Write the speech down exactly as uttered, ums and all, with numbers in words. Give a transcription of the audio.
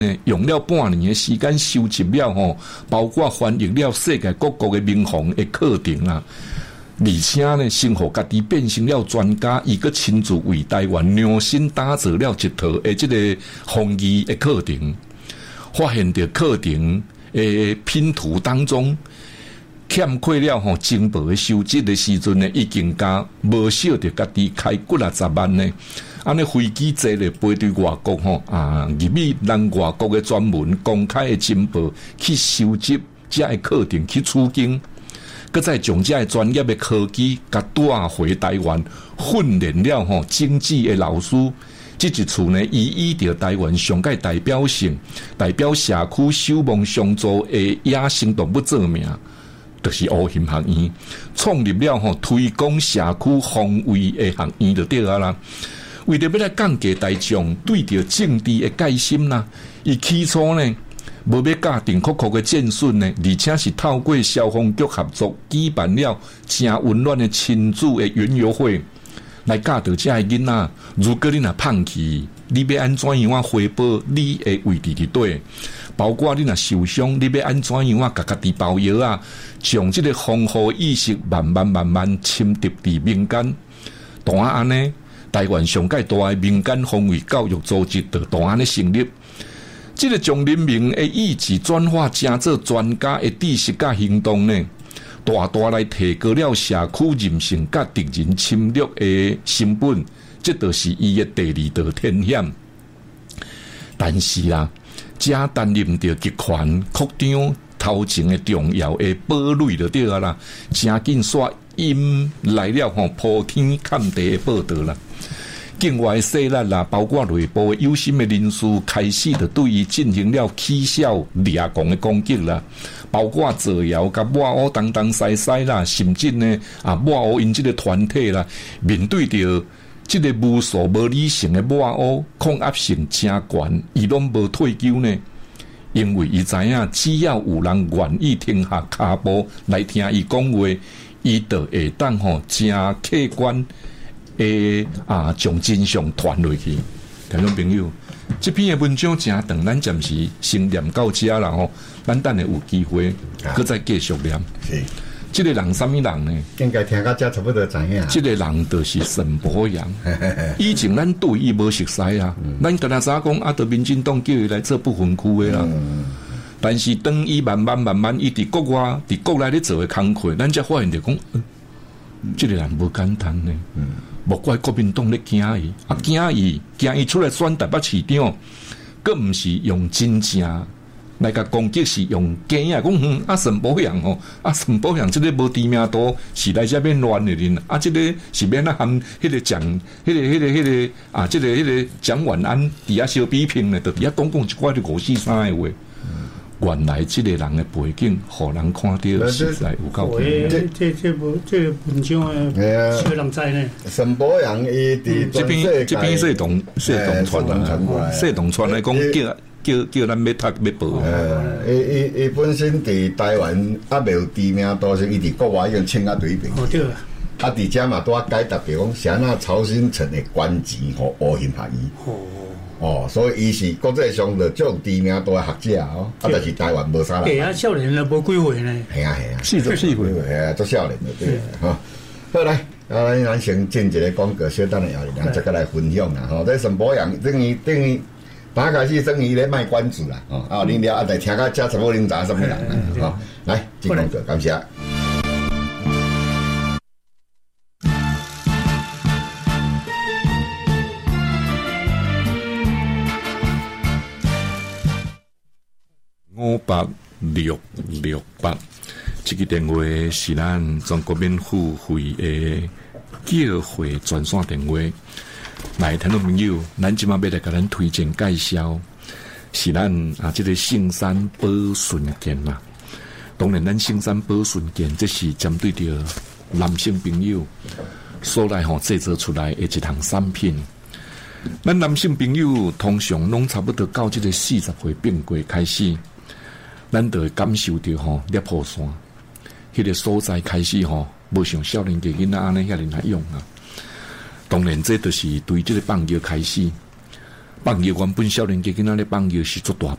用了半年的时间收集了吼，包括翻译了世界各国的名航的课程啦，而且呢，先互家己变成了专家，伊个亲自为台湾量身打造了一套的这个防疫的课程，发现着课程的拼图当中欠缺了吼精薄的收集的时阵呢，已经加无少着家己开几啊十万呢。安尼飞机坐咧飞对外国吼啊，入去咱外国的专门公开的情报去收集这个课程去取经，搁再将这个专业的科技甲带回台湾，训练了吼经济的老师。这一次呢，伊以着台湾上界代表性、代表社区守望相助的野生动物做名，就是乌熊学院，创立了吼推广社区防卫的学院就对啊啦。为着要来降低大众对着政治的戒心啦，伊起初呢无要架定酷酷的战损呢，而且是透过消防局合作举办了真温暖的亲子的园游会，来教导这个囡仔，如果你若放弃，你要安怎样啊回报你的位置伫对？包括你若受伤，你要安怎样啊甲家己包药啊，将这个防护意识慢慢慢慢侵入伫民间，当然安尼。台湾上界大的民间防卫教育组织就大安的成立，这个将人民的意志转化成做专家的知识甲行动呢，大大来提高了社区韧性甲敌人侵略的成本，这就是伊的第二道天险。但是啊，这担任着集权扩张头前的重要的堡垒就对啊啦，真紧煞因来了吼铺天盖地的报道啦。境外势力啦，包括内部的有心的人士，开始就对伊进行了取笑、掠狂的攻击啦。包括造谣、甲抹黑、东东西西啦，甚至呢啊抹黑因这个团体啦，面对着这个无数无理性的抹黑，抗压性真悬，伊拢无退休呢。因为伊知影，只要有人愿意停下脚步来听伊讲话，伊就会当吼真客观。诶啊，将真相传落去，听众朋友，这篇的文章真长，咱暂时先念到这啦吼，咱等下有机会，搁再继续念。是，这个人什么人呢？ 应该听到这差不多知影。 这个人就是沈伯阳。以前咱对伊无熟悉啊，嗯、咱跟他咋讲啊？得民进党叫伊来做不分区的啦。嗯、但是当伊慢慢慢慢，伊伫国外、伫国内咧做嘅工课，咱才发现着讲，嗯，这个人无简单呢。嗯莫怪国民党咧惊伊，啊惊伊，惊伊出来选台北市长，佫毋是用真正来甲攻击，是用假啊！讲哼，啊沈伯阳吼，啊沈伯阳即个无知名度，是来遮边乱的人，啊即、這个是免啊含迄个讲，迄、那個、迄、那个、迄、那個啊，即、這个、迄、那個蒋萬安伫遐小比拼呢，就伫遐講講一寡啲五四三嘅話。原來這個人的背景，互人看到實在有夠驚。 這這這部這個文章誒，少人知呢。 沈伯陽伊佇這篇這篇社動社動傳來，社動傳來講叫叫叫咱要讀要報。 伊伊伊本身佇台灣啊未有知名度，是伊佇國外已經簽啊對平。 哦對啊。 啊佇遮嘛拄啊解答着講，啥那曹新成的關鍵和烏熊學院。哦。哦，所以伊是國際上的最有知名度的學者哦，啊，但是台灣無啥人。 係啊，少年啊，無幾歲呢？ 係啊係啊， 四十四歲， 係啊，做少年就對啦，哈。好來，啊，咱先進一個廣告，小等下後日再個來分享啦，吼。這沈伯陽等於等於，打開始等於咧賣關子啦，哦，啊，恁了啊，來聽個這什麼恁知什麼人啦，吼。來，進廣告，感謝。 五八六六八，这个电话是咱中国免付费的叫会专线电话。来，听众朋友，咱今晚要来给咱推荐介绍，是咱啊这个圣山保顺健啦。当然，咱圣山保顺健这是针对着男性朋友所来吼制作出来的一项产品。咱男性朋友通常拢差不多到这个四十岁变过开始。咱就会感受到吼，裂破线，迄个所在开始吼，无像少年家囡仔安尼遐尼来用啊。当然，这就是对这个放药开始。放药原本少年家囡仔咧放药是做大